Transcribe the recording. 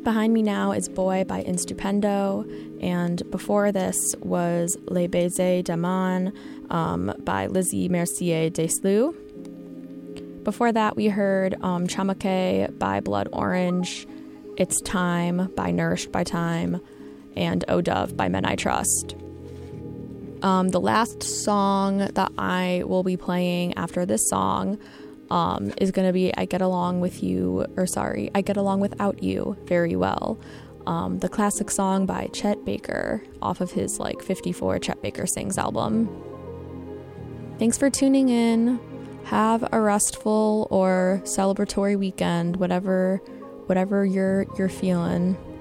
Behind me now is Boy by Instupendo, and before this was Les Baisers d'Amon by Lizzie Mercier Deslue. Before that, we heard Chamake by Blood Orange, It's Time by Nourished by Time, and O Dove by Men I Trust. The last song that I will be playing after this song is going to be I Get Along Without You Very Well. The classic song by Chet Baker off of his 54 Chet Baker Sings album. Thanks for tuning in. Have a restful or celebratory weekend, whatever you're feeling.